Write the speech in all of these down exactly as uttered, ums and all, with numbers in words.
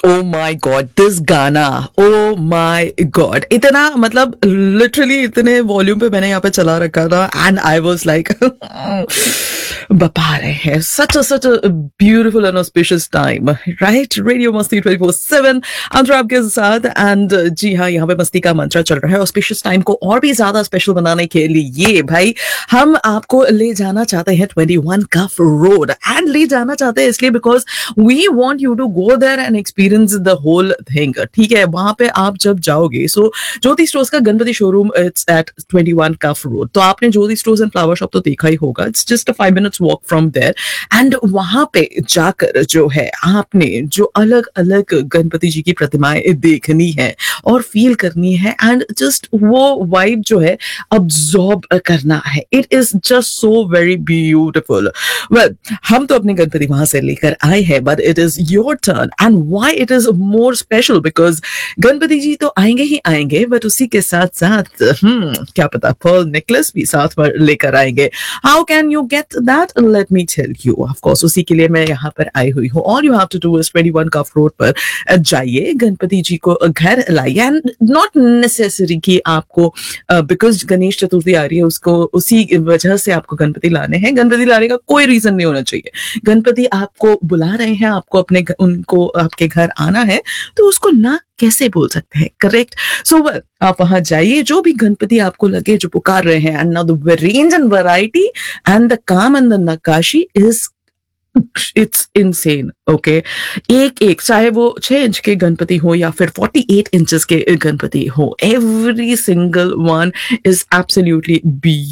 O my God this गाना, ओ माई God, इतना मतलब लिटरली इतने वॉल्यूम पे मैंने यहाँ पे चला रखा था एंड आई वाज लाइक बता रहे हैं सच such beautiful and auspicious time, right? Radio मस्ती ट्वेंटी फोर सेवन अंतर आपके साथ। एंड जी हाँ, यहाँ पे मस्ती का मंत्र चल रहा है। ऑस्पिशियस टाइम को और भी ज्यादा स्पेशल बनाने के लिए भाई हम आपको ले जाना चाहते हैं twenty one cough road, and ले जाना चाहते हैं इसलिए because we want you to go there and experience the whole thing. ठीक है, वहां पे आप जब जाओगे, सो ज्योति स्टोर्स का Ganpati showroom it's eight twenty one cough road. तो आपने ज्योति स्टोर्स एंड फ्लावर शॉप तो देखा ही होगा, it's just a five minutes walk from there. And वहां पे जाकर जो है आपने जो अलग अलग गणपति जी की प्रतिमाएं देखनी है और फील करनी है एंड जस्ट वो वाइब जो है अब्सॉर्ब करना है। It is just so very beautiful. Well, हम तो अपने गणपति वहां से लेकर आए हैं, but it is your turn. And why it is more special because Ganpati जी तो आएंगे ही आएंगे, बट उसी के साथ साथ हम्म क्या पता पर्ल नेकलेस भी साथ में लेकर आएंगे। How can you get that? Let me tell you. Of course उसी के लिए मैं यहाँ पर आई हुई हूँ। All you have to do is twenty one cough road पर जाइए, गणपति जी को घर लाइए। एंड नॉट नेसेसरी कि आपको बिकॉज गणेश चतुर्थी आ रही है उसको उसी वजह से आपको गणपति लाने हैं। गणपति लाने का कोई रीजन नहीं होना चाहिए। गणपति आपको बुला रहे हैं, आपको अपने उनको आपके घर आना है, तो उसको ना कैसे बोल सकते हैं, करेक्ट? सो so, well, आप वहां जाइए, जो भी गणपति आपको लगे जो पुकार रहे हैं, and now the range and variety and the काम एंड द नक्काशी इज इट्स इनसेन। ओके, एक एक चाहे वो छह इंच के गणपति हो या फिर फोर्टी एट इंचेस के गणपति हो, every single one is absolutely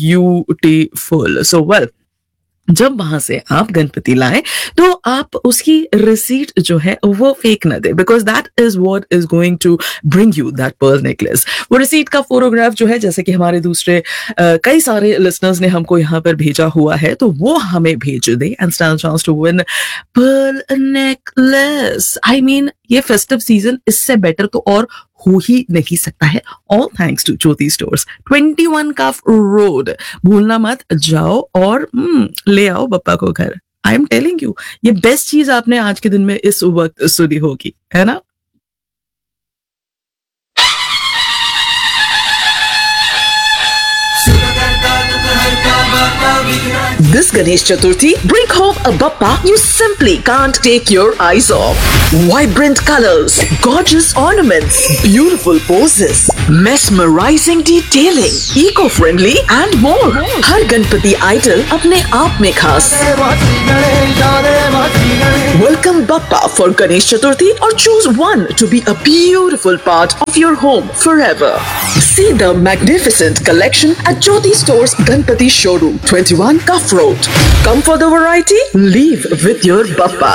beautiful. So well, जब वहां से आप गणपति लाएं तो आप उसकी रिसीट जो है वो फेक न दे, because that is what is going to bring you that Perl necklace. वो रिसीट का फोटोग्राफ जो है, जैसे कि हमारे दूसरे uh, कई सारे लिसनर्स ने हमको यहाँ पर भेजा हुआ है, तो वो हमें भेज दे and stand chance to win Perl necklace. I mean ये फेस्टिव सीजन इससे बेटर तो और हो ही नहीं सकता है। All thanks to Jyoti stores, twenty one cough road. भूलना मत, जाओ और hmm, ले आओ बप्पा को घर। आई एम टेलिंग यू, ये बेस्ट चीज आपने आज के दिन में इस वक्त सुनी होगी, है ना? This Ganesh Chaturthi, bring home a Bappa you simply can't take your eyes off. Vibrant colors, gorgeous ornaments, beautiful poses, mesmerizing detailing, eco-friendly and more. Her Ganpati idol अपने आप में खास। Welcome Bappa for Ganesh Chaturthi or choose one to be a beautiful part of your home forever. See the magnificent collection at Jyoti Stores Ganpati Showroom, twenty-one Cuff Road. Come for the variety, leave with your Bappa.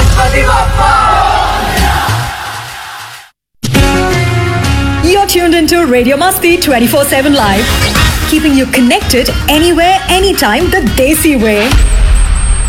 You're tuned into Radio Masti twenty-four seven Live, keeping you connected anywhere, anytime the Desi way.